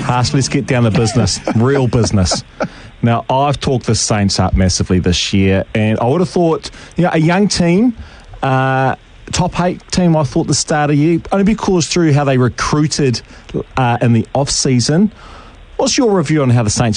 Haas, let's get down to business, real business. Now, I've talked the Saints up massively this year, and I would have thought, a young team, top 8 team, I thought the start of the year, only because through how they recruited in the off-season. What's your review on how the Saints